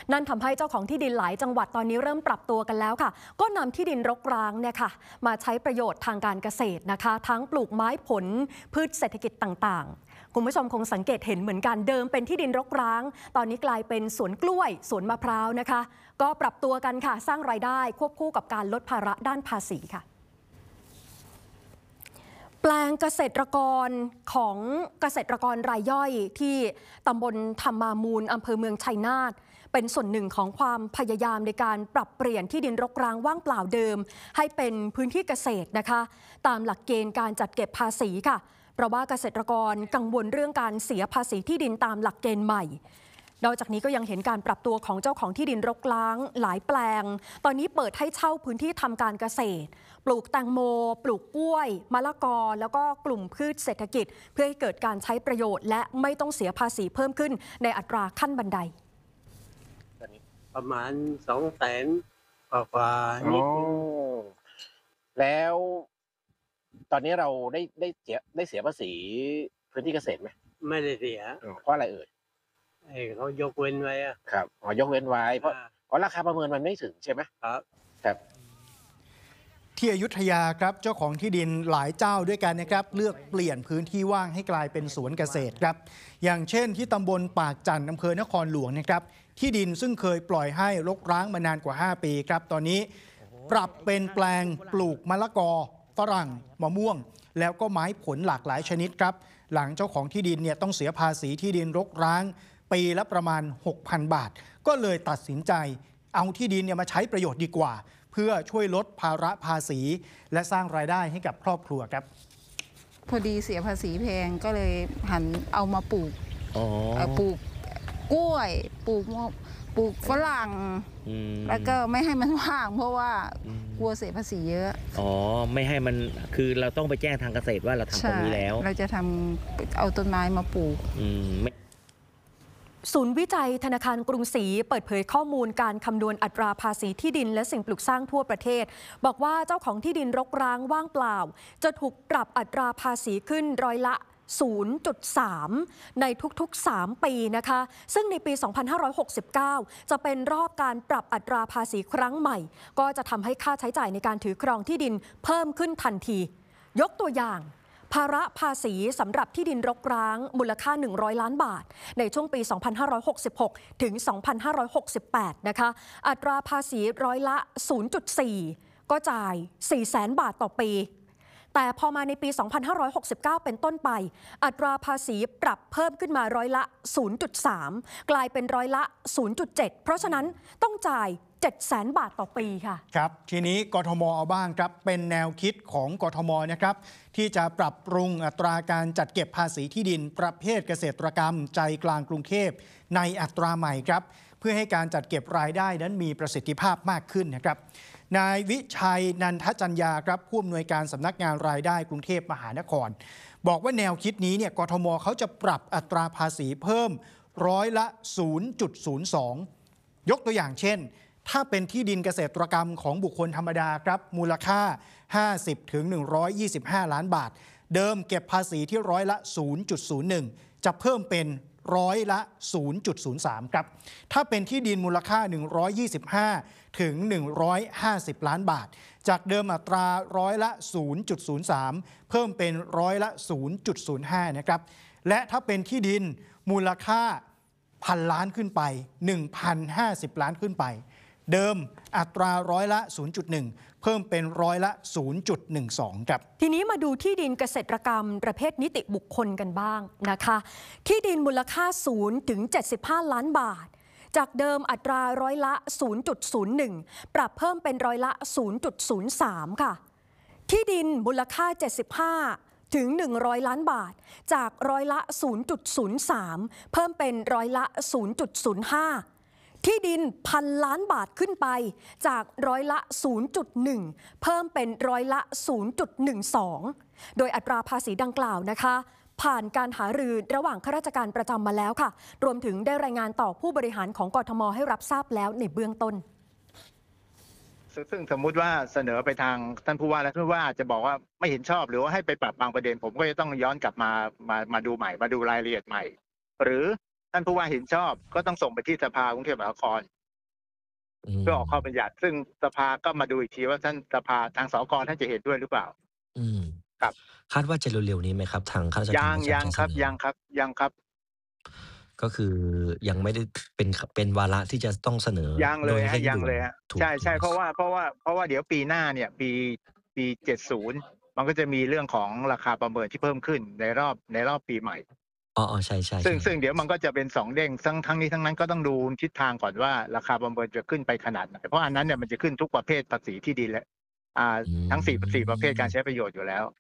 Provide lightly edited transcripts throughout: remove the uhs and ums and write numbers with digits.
นั่นทำให้เจ้าของที่ดินหลายจังหวัดตอนนี้เริ่มปรับตัวกันแล้วค่ะก็นำที่ดินรกร้างเนี่ยค่ะมาใช้ประโยชน์ทางการเกษตรนะคะทั้งปลูกไม้ผลพืชเศรษฐกิจต่างๆคุณผู้ชมคงสังเกตเห็นเหมือนกันเดิมเป็นที่ดินรกร้างตอนนี้กลายเป็นสวนกล้วยสวนมะพร้าวนะคะก็ปรับตัวกันค่ะสร้างรายได้ควบคู่กับการลดภาระด้านภาษีค่ะแปลงเกษตรกรของเกษตรกรรายย่อยที่ตำบลธรรมามูลอำเภอเมืองชัยนาทเป็นส่วนหนึ่งของความพยายามในการปรับเปลี่ยนที่ดินรกร้างว่างเปล่าเดิมให้เป็นพื้นที่เกษตรนะคะตามหลักเกณฑ์การจัดเก็บภาษีค่ะเพราะว่าเกษตรกรกังวลเรื่องการเสียภาษีที่ดินตามหลักเกณฑ์ใหม่นอกจากนี้ก็ยังเห็นการปรับตัวของเจ้าของที่ดินรกร้างหลายแปลงตอนนี้เปิดให้เช่าพื้นที่ทำการเกษตรปลูกแตงโมปลูกกล้วยมะละกอแล้วก็กลุ่มพืชเศรษฐกิจเพื่อให้เกิดการใช้ประโยชน์และไม่ต้องเสียภาษีเพิ่มขึ้นในอัตราขั้นบันไดประมาณ200,000กว่านิดนึงแล้วตอนนี้เราได้เสียภาษีพื้นที่เกษตรไหมไม่ได้เสียเพราะอะไรเอ่ยเขายกเว้นไว้ครับยกเว้นไว้เพราะราคาประเมินมันไม่ถึงใช่ไหมครับที่อยุธยาครับเจ้าของที่ดินหลายเจ้าด้วยกันนะครับเลือกเปลี่ยนพื้นที่ว่างให้กลายเป็นสวนเกษตรครับอย่างเช่นที่ตำบลปากจันทร์อำเภอนครหลวงนะครับที่ดินซึ่งเคยปล่อยให้รกร้างมานานกว่า5ปีครับตอนนี้ปรับเป็นแปลงปลูกมะละกอฝรั่งมะม่วงแล้วก็ไม้ผลหลากหลายชนิดครับหลังเจ้าของที่ดินเนี่ยต้องเสียภาษีที่ดินรกร้างปีละประมาณ 6,000 บาทก็เลยตัดสินใจเอาที่ดินเนี่ยมาใช้ประโยชน์ดีกว่าเพื่อช่วยลดภาระภาษีและสร้างรายได้ให้กับครอบครัวครับพอดีเสียภาษีแพงก็เลยหันเอามาปลูกกล้วยปลูกฝรั่งแล้วก็ไม่ให้มันว่างเพราะว่ากลัวเสียภาษีเยอะไม่ให้มันคือเราต้องไปแจ้งทางเกษตรว่าเราทำตรงนี้แล้วเราจะเอาต้นไม้มาปลูกศูนย์วิจัยธนาคารกรุงศรีเปิดเผยข้อมูลการคำนวณอัตราภาษีที่ดินและสิ่งปลูกสร้างทั่วประเทศบอกว่าเจ้าของที่ดินรกร้างว่างเปล่าจะถูกปรับอัตราภาษีขึ้นร้อยละ 0.3 ในทุกๆ3ปีนะคะซึ่งในปี 2569 จะเป็นรอบการปรับอัตราภาษีครั้งใหม่ก็จะทำให้ค่าใช้จ่ายในการถือครองที่ดินเพิ่มขึ้นทันทียกตัวอย่างภาระภาษีสำหรับที่ดินรกร้างมูลค่า100 ล้านบาทในช่วงปี 2566 ถึง 2568 นะคะอัตราภาษีร้อยละ 0.4 ก็จ่าย 400,000 บาทต่อปีแต่พอมาในปี 2569 เป็นต้นไปอัตราภาษีปรับเพิ่มขึ้นมาร้อยละ 0.3 กลายเป็นร้อยละ 0.7 เพราะฉะนั้นต้องจ่าย700,000 บาทต่อปีค่ะครับทีนี้กทมเอาบ้างครับเป็นแนวคิดของกทมนะครับที่จะปรับปรุงอัตราการจัดเก็บภาษีที่ดินประเภทเกษตรกรรมใจกลางกรุงเทพในอัตราใหม่ครับเพื่อให้การจัดเก็บรายได้นั้นมีประสิทธิภาพมากขึ้นนะครับนายวิชัยนันทจัญญาครับผู้อำนวยการสำนักงานรายได้กรุงเทพมหานครบอกว่าแนวคิดนี้เนี่ยกทมเขาจะปรับอัตราภาษีเพิ่มร้อยละ 0.02 ยกตัวอย่างเช่นถ้าเป็นที่ดินเกษตรกรรมของบุคคลธรรมดาครับมูลค่า 50-125 ล้านบาทเดิมเก็บภาษีที่ร้อยละ 0.01 จะเพิ่มเป็นร้อยละ 0.03 ครับถ้าเป็นที่ดินมูลค่า 125-150 ล้านบาทจากเดิมอัตราร้อยละ 0.03 เพิ่มเป็นร้อยละ 0.05 นะครับและถ้าเป็นที่ดินมูลค่า1,000 ล้านขึ้นไป 1,050 ล้านขึ้นไปเดิมอัตราร้อยละ 0.1 เพิ่มเป็นร้อยละ 0.12 ครับทีนี้มาดูที่ดินเกษตรกรรมประเภทนิติบุคคลกันบ้างนะคะที่ดินมูลค่า0 ถึง 75 ล้านบาทจากเดิมอัตราร้อยละ 0.01 ปรับเพิ่มเป็นร้อยละ 0.03 ค่ะที่ดินมูลค่า 75 ถึง 100 ล้านบาทจากร้อยละ 0.03 เพิ่มเป็นร้อยละ 0.05ที่ดิน1,000 ล้านบาทขึ้นไปจากร้อยละ 0.1 เพิ่มเป็นร้อยละ 0.12 โดยอัตราภาษีดังกล่าวนะคะผ่านการหารือระหว่างข้าราชการประจำมาแล้วค่ะรวมถึงได้รายงานต่อผู้บริหารของกทมให้รับทราบแล้วในเบื้องต้นซึ่งสมมุติว่าเสนอไปทางท่านผู้ว่าและท่านผู้ว่าจะบอกว่าไม่เห็นชอบหรือว่าให้ไปปรับบางประเด็นผมก็จะต้องย้อนกลับมาดูใหม่มาดูรายละเอียดใหม่หรือท่านผู้ว่าเห็นชอบก็ต้องส่งไปที่สภากรุงเทพมหานครเพื่อออกข้อบัญญัติซึ่งสภาก็มาดูอีกทีว่าท่านสภาทางสกท่านจะเห็นด้วยหรือเปล่าครับคาดว่าจะเร็วๆนี้ไหมครับทางข้าราชการยังครับก็คือยังไม่ได้เป็นวาระที่จะต้องเสนอยังเลยฮะใช่เพราะว่าเดี๋ยวปีหน้าเนี่ยปี70มันก็จะมีเรื่องของราคาประเมินที่เพิ่มขึ้นในรอบปีใหม่ใช่ซึ่งเดี๋ยวมันก็จะเป็น2เด้งทั้งนี้ทั้งนั้นก็ต้องดูทิศทางก่อนว่าราคาประเมินจะขึ้นไปขนาดไหนเพราะอันนั้นเนี่ยมันจะขึ้นทุกประเภทภาษีที่ดินและทั้ง4ประเภทการใช้ประโยชน์อยู่แล้ว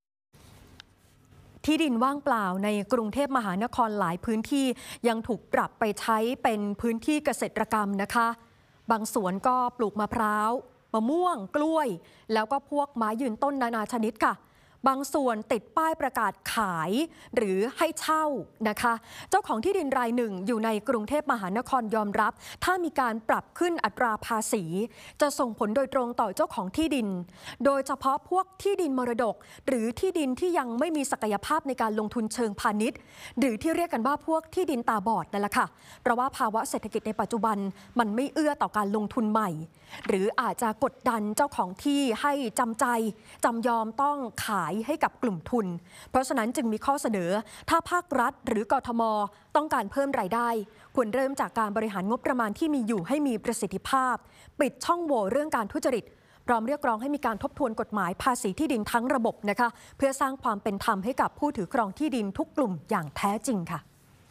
ที่ดินว่างเปล่าในกรุงเทพมหานครหลายพื้นที่ยังถูกปรับไปใช้เป็นพื้นที่เกษตรกรรมนะคะบางสวนก็ปลูกมะพร้าวมะม่วงกล้วยแล้วก็พวกไม้ยืนต้นนานาชนิดค่ะบางส่วนติดป้ายประกาศขายหรือให้เช่านะคะเจ้าของที่ดินรายหนึ่งอยู่ในกรุงเทพมหานครยอมรับถ้ามีการปรับขึ้นอัตราภาษีจะส่งผลโดยตรงต่อเจ้าของที่ดินโดยเฉพาะพวกที่ดินมรดกหรือที่ดินที่ยังไม่มีศักยภาพในการลงทุนเชิงพาณิชย์หรือที่เรียกกันว่าพวกที่ดินตาบอดนั่นแหละค่ะเพราะว่าภาวะเศรษฐกิจในปัจจุบันมันไม่เอื้อต่อการลงทุนใหม่หรืออาจจะกดดันเจ้าของที่ให้จำใจจำยอมต้องขายให้กับกลุ่มทุนเพราะฉะนั้นจึงมีข้อเสนอถ้าภาครัฐหรือกทม.ต้องการเพิ่มรายได้ควรเริ่มจากการบริหารงบประมาณที่มีอยู่ให้มีประสิทธิภาพปิดช่องโหว่เรื่องการทุจริตพร้อมเรียกร้องให้มีการทบทวนกฎหมายภาษีที่ดินทั้งระบบนะคะเพื่อสร้างความเป็นธรรมให้กับผู้ถือครองที่ดินทุกกลุ่มอย่างแท้จริงค่ะ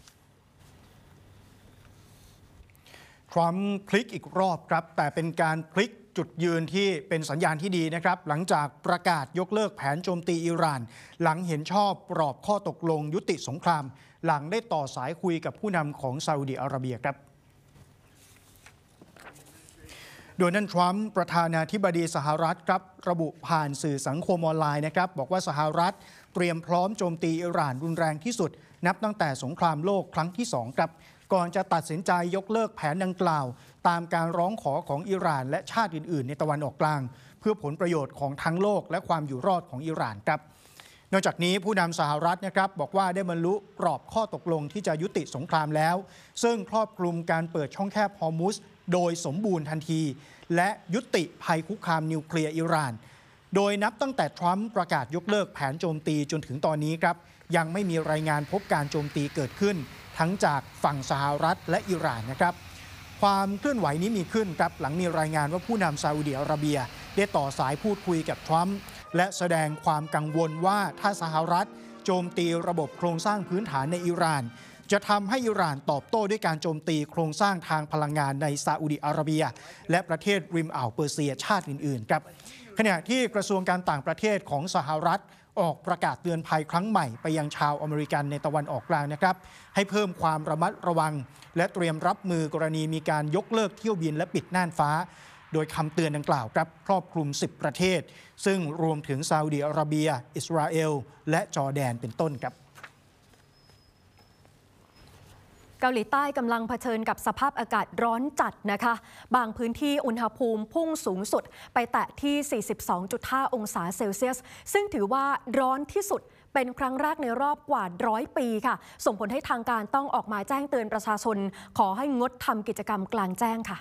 ทรัมป์พลิกอีกรอบครับแต่เป็นการพลิกจุดยืนที่เป็นสัญญาณที่ดีนะครับหลังจากประกาศยกเลิกแผนโจมตีอิหร่านหลังเห็นชอบกรอบข้อตกลงยุติสงครามหลังได้ต่อสายคุยกับผู้นำของซาอุดิอาระเบียครับโดนัลด์ทรัมป์ประธานาธิบดีสหรัฐครับระบุผ่านสื่อสังคมออนไลน์นะครับบอกว่าสหรัฐเตรียมพร้อมโจมตีอิหร่านรุนแรงที่สุดนับตั้งแต่สงครามโลกครั้งที่2ครับก่อนจะตัดสินใจยกเลิกแผนดังกล่าวตามการร้องขอของอิหร่านและชาติอื่นๆในตะวันออกกลางเพื่อผลประโยชน์ของทั้งโลกและความอยู่รอดของอิหร่านครับนอกจากนี้ผู้นำสหรัฐนะครับบอกว่าได้บรรลุกรอบข้อตกลงที่จะยุติสงครามแล้วซึ่งครอบคลุมการเปิดช่องแคบฮอร์มุซโดยสมบูรณ์ทันทีและยุติภัยคุกคามนิวเคลียร์อิหร่านโดยนับตั้งแต่ทรัมป์ประกาศยกเลิกแผนโจมตีจนถึงตอนนี้ครับยังไม่มีรายงานพบการโจมตีเกิดขึ้นทั้งจากฝั่งสหรัฐและอิหร่านนะครับความเคลื่อนไหวนี้มีขึ้นครับหลังมีรายงานว่าผู้นำซาอุดิอาระเบียได้ต่อสายพูดคุยกับทรัมป์และแสดงความกังวลว่าถ้าสหรัฐโจมตีระบบโครงสร้างพื้นฐานในอิหร่านจะทำให้อิหร่านตอบโต้ด้วยการโจมตีโครงสร้างทางพลังงานในซาอุดิอาระเบียและประเทศริมอ่าวเปอร์เซียชาติอื่นๆครับขณะที่กระทรวงการต่างประเทศของสหรัฐออกประกาศเตือนภัยครั้งใหม่ไปยังชาวอเมริกันในตะวันออกกลางนะครับให้เพิ่มความระมัดระวังและเตรียมรับมือกรณีมีการยกเลิกเที่ยวบินและปิดน่านฟ้าโดยคำเตือนดังกล่าวครับครอบคลุม10ประเทศซึ่งรวมถึงซาอุดิอาระเบียอิสราเอลและจอร์แดนเป็นต้นครับเกาหลีใต้กำลังเผชิญกับสภาพอากาศร้อนจัดนะคะบางพื้นที่อุณหภูมิพุ่งสูงสุดไปแตะที่ 42.5 องศาเซลเซียสซึ่งถือว่าร้อนที่สุดเป็นครั้งแรกในรอบกว่า100 ปีค่ะส่งผลให้ทางการต้องออกมาแจ้งเตือนประชาชนขอให้งดทำกิจกรรมกลางแจ้งค่ะ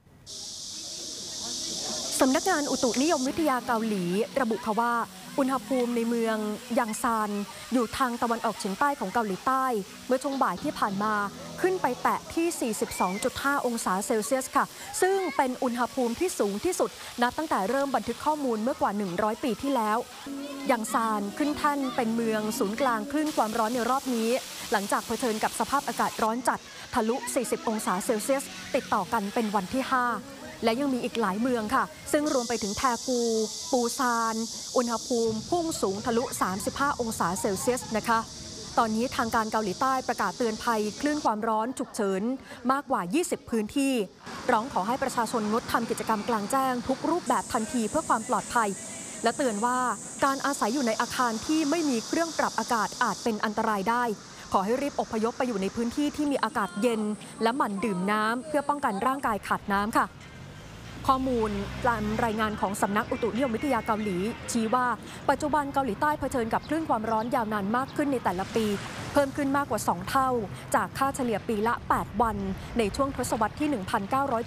สำนักงานอุตุนิยมวิทยาเกาหลีระบุค่ะว่าอุณหภูมิในเมืองยังซานอยู่ทางตะวันออกเฉียงใต้ของเกาหลีใต้เมื่อช่วงบ่ายที่ผ่านมาขึ้นไปแตะที่ 42.5 องศาเซลเซียสค่ะซึ่งเป็นอุณหภูมิที่สูงที่สุดนับตั้งแต่เริ่มบันทึกข้อมูลเมื่อกว่า100 ปีที่แล้วยังซานขึ้นแท่นเป็นเมืองศูนย์กลางคลื่นความร้อนในรอบนี้หลังจากเผชิญกับสภาพอากาศร้อนจัดทะลุ 40 องศาเซลเซียสติดต่อกันเป็นวันที่ 5และยังมีอีกหลายเมืองค่ะซึ่งรวมไปถึงแทกูปูซานอุณหภูมิพุ่งสูงทะลุ 35 องศาเซลเซียสนะคะตอนนี้ทางการเกาหลีใต้ประกาศเตือนภัยคลื่นความร้อนฉุกเฉินมากกว่า 20 พื้นที่ร้องขอให้ประชาชนงดทำกิจกรรมกลางแจ้งทุกรูปแบบทันทีเพื่อความปลอดภัยและเตือนว่าการอาศัยอยู่ในอาคารที่ไม่มีเครื่องปรับอากาศอาจเป็นอันตรายได้ขอให้รีบอพยพไปอยู่ในพื้นที่ที่มีอากาศเย็นและหมั่นดื่มน้ำเพื่อป้องกันร่างกายขาดน้ำค่ะข้อมูลการรายงานของสำนักอุตุนิยมวิทยาเกาหลีชี้ว่าปัจจุบันเกาหลีใต้เผชิญกับคลื่นความร้อนยาวนานมากขึ้นในแต่ละปีเพิ่มขึ้นมากกว่า2 เท่าจากค่าเฉลี่ยปีละ8 วันในช่วงทศวรรษที่ 1970